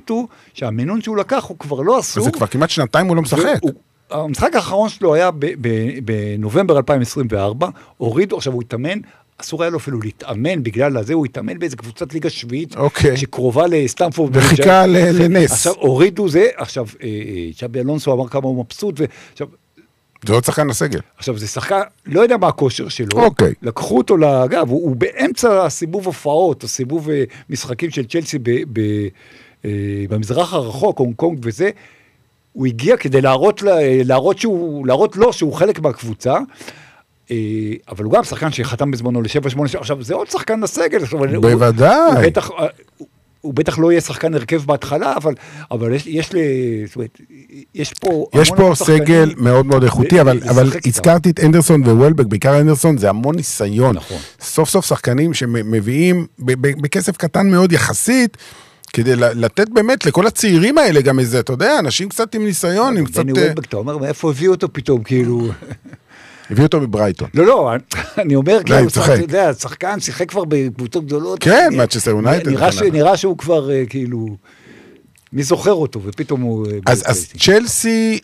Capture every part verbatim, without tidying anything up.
החליטו שהמינון שהוא לקח הוא כבר לא אסור. זה כבר כמעט שנתיים הוא לא משחק. המשחק האחרון שלו היה בנובמבר אלפיים עשרים וארבע, הורידו, עכשיו הוא התאמן, אסור היה לו אפילו להתאמן, בגלל זה הוא התאמן באיזה קבוצת ליגה שביעית, שקרובה לסטמפורד. וחיכה לנס. עכשיו הורידו זה, עכשיו צ'אבי אלונסו אמר כמה הוא מבסוט, ועכשיו... זה עוד שחקן לסגל. עכשיו זה שחקן, לא יודע מה הכושר שלו, אוקיי. לקחו אותו לאגב, הוא, הוא באמצע הסיבוב הופעות, הסיבוב משחקים של צ'לסי ב, ב, במזרח הרחוק, הונג קונג וזה, הוא הגיע כדי להראות, להראות, שהוא, להראות לו שהוא חלק מהקבוצה, אבל הוא גם שחקן שחתם בזמנו לשבע שמונה, עכשיו זה עוד שחקן לסגל. בוודאי. הוא, הוא בטח, הוא בטח לא יהיה שחקן הרכב בהתחלה, אבל, אבל יש, יש, זאת אומרת, יש פה... יש פה סגל מאוד מאוד איכותי, אבל, אבל הזכרתי את אנדרסון ווולבק, בעיקר אנדרסון, זה המון ניסיון. נכון. סוף סוף שחקנים שמביאים בכסף קטן מאוד יחסית, כדי לתת באמת לכל הצעירים האלה גם איזה, אתה יודע, אנשים קצת עם ניסיון, עם קצת... דני וולבק, אתה אומר, מאיפה הביאו אותו פתאום, כאילו... הביאו אותו מברייטון. לא, לא, אני אומר, כאילו, אתה יודע, שחקן שיחק כבר בקבוצות גדולות. כן, מנצ'סטר יונייטד. נראה שהוא כבר, כאילו, מי זוכר אותו, ופתאום הוא... אז צ'לסי,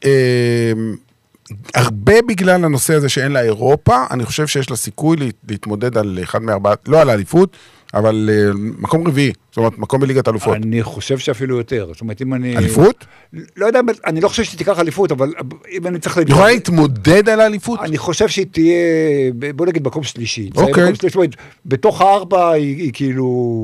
הרבה בגלל הנושא הזה שאין לה אירופה, אני חושב שיש לה סיכוי להתמודד על אחד מארבעה, לא על האליפות, אבל מקום רביעי, זאת אומרת, מקום בליגת אלופות. אני חושב שאפילו יותר. זאת אומרת, אם אני... אליפות? לא יודע, אני לא חושב שתיקח אליפות, אבל אם אני צריך... יכולה להתמודד על האליפות? אני חושב שהיא תהיה, בוא נגיד, מקום שלישי. אוקיי. זאת אומרת, בתוך הארבע היא כאילו...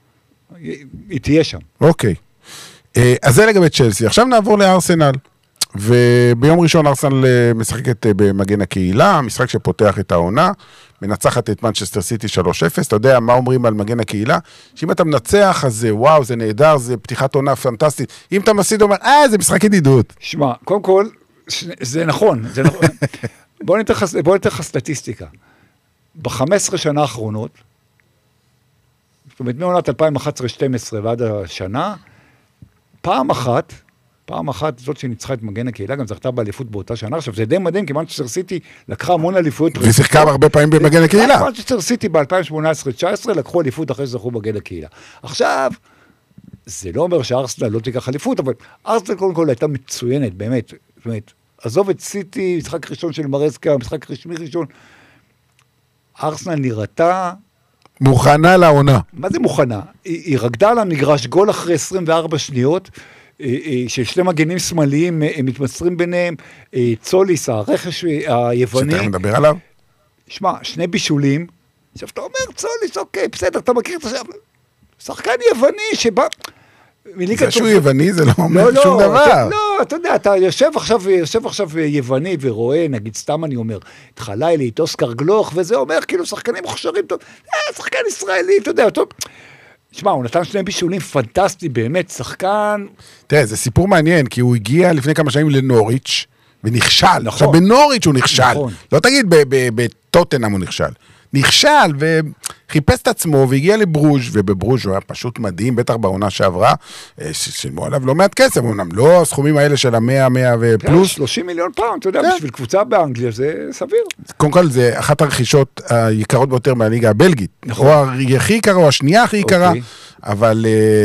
היא תהיה שם. אוקיי. אז זה לגבי צ'לסי. עכשיו נעבור לארסנל. וביום ראשון ארסנל משחקת במגן הקהילה, משחק שפותח את העונה, מנצחת את מנצ'סטר סיטי שלוש אפס, אתה יודע מה אומרים על מגן הקהילה? שאם אתה מנצח, אז זה וואו, זה נהדר, זה פתיחת עונה פנטסטית. אם אתה מפסיד, אומר, אה, זה משחק ידידות. שמע, קודם כל, זה נכון, זה נכון. בוא ניתן לך סטטיסטיקה. ב-חמש עשרה שנה האחרונות, זאת אומרת, מעונת אלפיים ואחת עשרה שתים עשרה ועד השנה, פעם אחת, פעם אחת זאת שניצחה את מגן הקהילה, גם זכתה באליפות באותה שנה. עכשיו, זה די מדהים, כי מנצ'סטר סיטי לקחה המון אליפויות. ושיחקה הרבה פעמים במגן הקהילה. מנצ'סטר סיטי ב-אלפיים שמונה עשרה תשע עשרה לקחו אליפות אחרי שזכו במגן הקהילה. עכשיו, זה לא אומר שארסנל לא תיקח אליפות, אבל ארסנל קודם כל הייתה מצוינת, באמת. זאת אומרת, עזוב את סיטי, משחק ראשון של מרסקה, משחק רשמי ראשון. ארסנל נראתה... מוכנה לעונה. מה זה מוכנה? היא, היא רקדה על המגרש גול אחרי עשרים וארבע שניות, של שני מגנים שמאליים מתמסרים ביניהם, צוליס, הרכש היווני. שתכף נדבר עליו. שמע, שני בישולים, עכשיו אתה אומר צוליס, אוקיי, בסדר, אתה מכיר את השם, שחקן יווני שבא... זה שהוא יווני זה לא אומר שום דבר. לא, אתה יודע, אתה יושב עכשיו, יושב עכשיו יווני ורואה, נגיד סתם אני אומר, את חלילי, את אוסקר גלוך, וזה אומר כאילו שחקנים מוכשרים טוב, שחקן ישראלי, אתה יודע, טוב. תשמע, הוא נתן שני בישולים פנטסטי, באמת, שחקן... תראה, זה סיפור מעניין, כי הוא הגיע לפני כמה שנים לנוריץ' ונכשל. נכון. עכשיו, בנוריץ' הוא נכשל. נכון. לא תגיד, בטוטנהאם הוא נכשל. נכשל וחיפש את עצמו והגיע לברוז', ובברוז' הוא היה פשוט מדהים, בטח בעונה שעברה, שילמו עליו לא מעט כסף, אמנם לא הסכומים האלה של המאה, מאה ופלוס. שלושים מיליון פאונד, אתה יודע, בשביל קבוצה באנגליה זה סביר. קודם כל, זה אחת הרכישות היקרות ביותר מהליגה הבלגית. נכון. או הרגע הכי יקרה, או השנייה הכי יקרה, אבל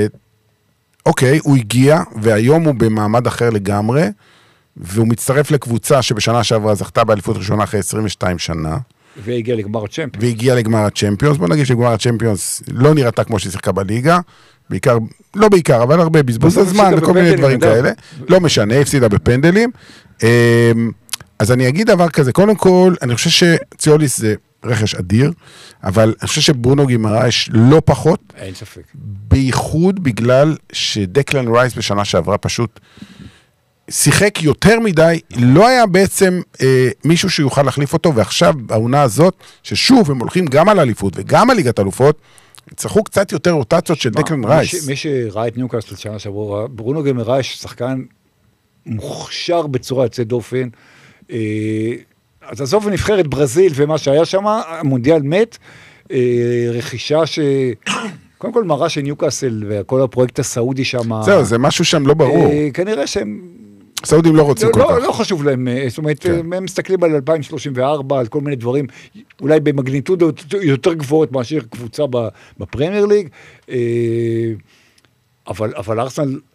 אוקיי, הוא הגיע, והיום הוא במעמד אחר לגמרי, והוא מצטרף לקבוצה שבשנה שעברה זכתה באליפות ראשונה אחרי עשרים ושתיים שנה, והגיע לגמר הצ'מפיונס. והגיע לגמר הצ'מפיונס, בוא נגיד שגמר הצ'מפיונס לא נראתה כמו שהיא שיחקה בליגה, בעיקר, לא בעיקר, אבל הרבה בזבוז הזמן וכל מיני דברים כאלה, לא משנה, הפסידה בפנדלים. אז אני אגיד דבר כזה, קודם כל, אני חושב שציוליס זה רכש אדיר, אבל אני חושב שברונו גימרייש לא פחות, אין ספק. בייחוד בגלל שדקלן רייס בשנה שעברה פשוט שיחק יותר מדי, לא היה בעצם אה, מישהו שיוכל להחליף אותו, ועכשיו העונה הזאת, ששוב הם הולכים גם על אליפות וגם על ליגת אלופות, צריכו קצת יותר רוטציות של דקלן רייס. מי שראה את ניוקאסל שנה שעברה, ברונו גימרייש שחקן מוכשר בצורה יוצאת דופן, אה, אז עזוב נבחרת ברזיל ומה שהיה שם, המונדיאל מת, אה, רכישה ש... קודם כל מראה שניוקאסל וכל הפרויקט הסעודי שם... זהו, זה משהו שם לא ברור. אה, כנראה שהם... סעודים לא רוצים לא, כל לא, כך. לא חשוב להם, זאת אומרת, כן. הם מסתכלים על אלפיים שלושים וארבע, על כל מיני דברים, אולי במגניטודות יותר גבוהות מאשר קבוצה בפרמייר ליג, אבל, אבל ארסנל